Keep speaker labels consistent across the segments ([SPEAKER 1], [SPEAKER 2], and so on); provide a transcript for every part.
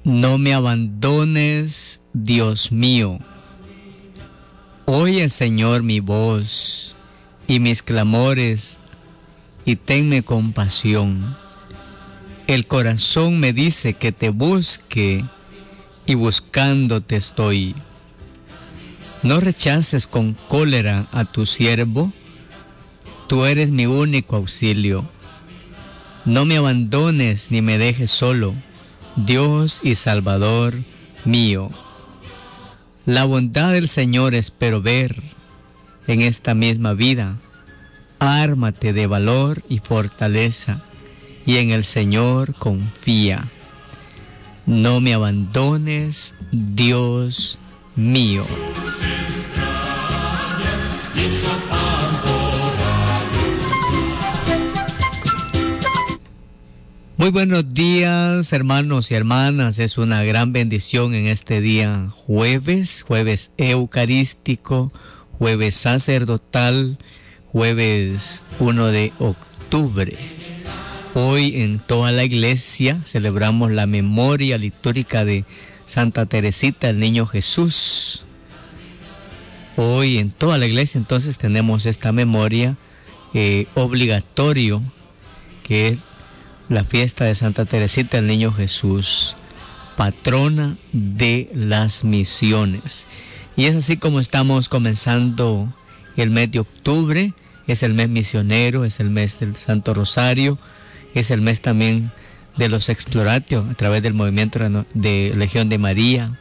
[SPEAKER 1] No me abandones, Dios mío. Oye, Señor, mi voz y mis clamores, y tenme compasión. El corazón me dice que te busque, y buscándote estoy. No rechaces con cólera a tu siervo, tú eres mi único auxilio. No me abandones ni me dejes solo, Dios y Salvador mío. La bondad del Señor espero ver en esta misma vida. Ármate de valor y fortaleza, y en el Señor confía. No me abandones, Dios mío. Muy buenos días, hermanos y hermanas. Es una gran bendición en este día jueves eucarístico, jueves sacerdotal, jueves 1 de octubre. Hoy en toda la iglesia celebramos la memoria litúrgica de Santa Teresita, el Niño Jesús. Hoy en toda la iglesia entonces tenemos esta memoria obligatorio, que es la fiesta de Santa Teresita, el Niño Jesús, patrona de las misiones. Y es así como estamos comenzando el mes de octubre. Es el mes misionero, es el mes del Santo Rosario, es el mes también de los exploratio a través del movimiento de Legión de María.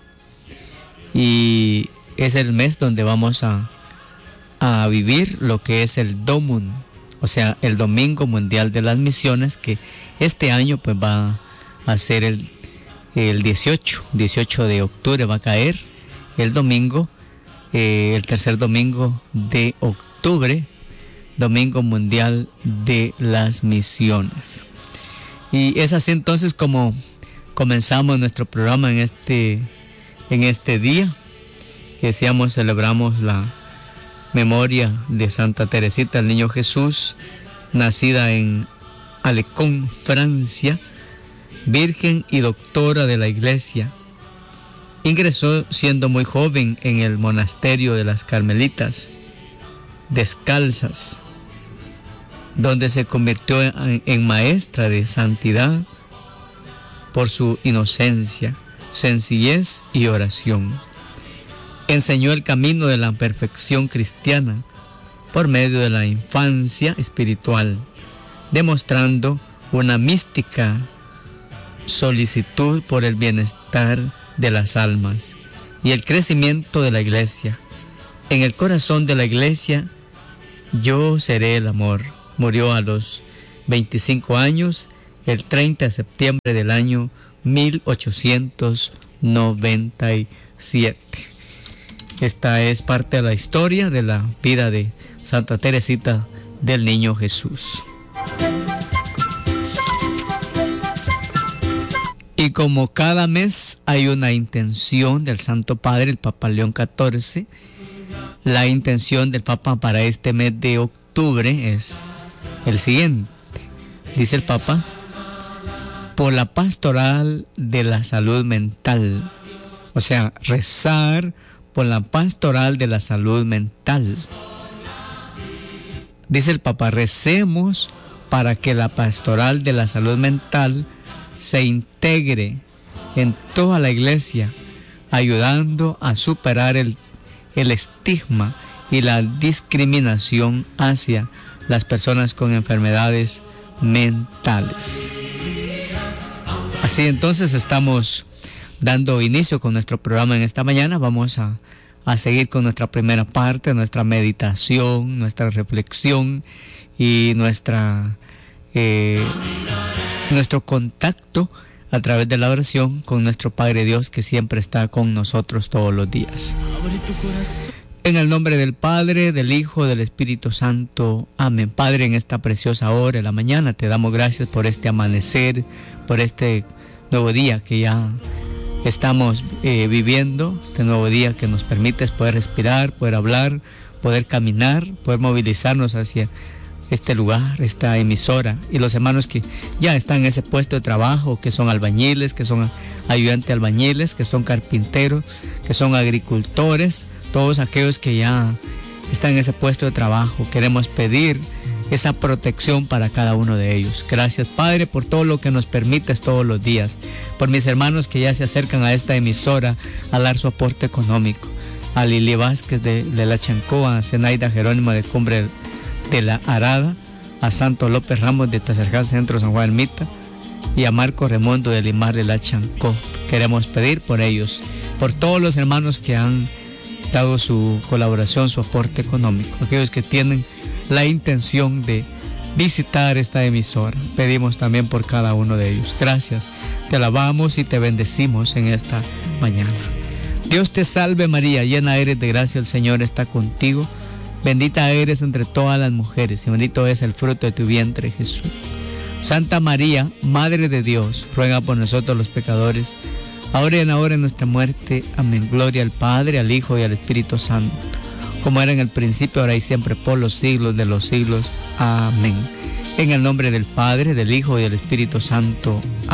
[SPEAKER 1] Y es el mes donde vamos a vivir lo que es el Domum, o sea, el Domingo Mundial de las Misiones, que este año pues va a ser el 18 de octubre, va a caer el domingo, el tercer domingo de octubre, Domingo Mundial de las Misiones. Y es así entonces como comenzamos nuestro programa en este día, que decíamos, celebramos la memoria de Santa Teresita, el Niño Jesús, nacida en Alençon, Francia, virgen y doctora de la Iglesia. Ingresó siendo muy joven en el monasterio de las Carmelitas Descalzas, donde se convirtió en maestra de santidad por su inocencia, sencillez y oración. Enseñó el camino de la perfección cristiana por medio de la infancia espiritual, demostrando una mística solicitud por el bienestar de las almas y el crecimiento de la Iglesia. En el corazón de la Iglesia, yo seré el amor. Murió a los 25 años, el 30 de septiembre del año 1897. Esta es parte de la historia de la vida de Santa Teresita del Niño Jesús. Y como cada mes hay una intención del Santo Padre, el Papa León XIV, la intención del Papa para este mes de octubre es el siguiente. Dice el Papa: por la pastoral de la salud mental. O sea, rezar por la pastoral de la salud mental. Dice el Papa: recemos para que la pastoral de la salud mental se integre en toda la Iglesia, ayudando a superar el estigma y la discriminación hacia las personas con enfermedades mentales. Así entonces estamos dando inicio con nuestro programa en esta mañana. Vamos a seguir con nuestra primera parte, nuestra meditación, nuestra reflexión y nuestro contacto a través de la oración con nuestro Padre Dios, que siempre está con nosotros todos los días. En el nombre del Padre, del Hijo, del Espíritu Santo. Amén. Padre, en esta preciosa hora de la mañana te damos gracias por este amanecer, por este nuevo día que ya estamos viviendo, este nuevo día que nos permite poder respirar, poder hablar, poder caminar, poder movilizarnos hacia este lugar, esta emisora, y los hermanos que ya están en ese puesto de trabajo, que son albañiles, que son ayudantes albañiles, que son carpinteros, que son agricultores, todos aquellos que ya están en ese puesto de trabajo. Queremos pedir esa protección para cada uno de ellos. Gracias, Padre, por todo lo que nos permites todos los días, por mis hermanos que ya se acercan a esta emisora a dar su aporte económico, a Lili Vázquez de la Chancó, a Zenaida Jerónimo de Cumbre de la Arada, a Santo López Ramos de Tacerjá Centro San Juan Ermita y a Marco Remondo de Limar de la Chancó. Queremos pedir por ellos, por todos los hermanos que han dado su colaboración, su aporte económico, aquellos que tienen la intención de visitar esta emisora. Pedimos también por cada uno de ellos. Gracias, te alabamos y te bendecimos en esta mañana. Dios te salve María, llena eres de gracia, el Señor está contigo. Bendita eres entre todas las mujeres y bendito es el fruto de tu vientre, Jesús. Santa María, Madre de Dios, ruega por nosotros los pecadores, ahora y en la hora de nuestra muerte. Amén. Gloria al Padre, al Hijo y al Espíritu Santo, como era en el principio, ahora y siempre, por los siglos de los siglos. Amén. En el nombre del Padre, del Hijo y del Espíritu Santo.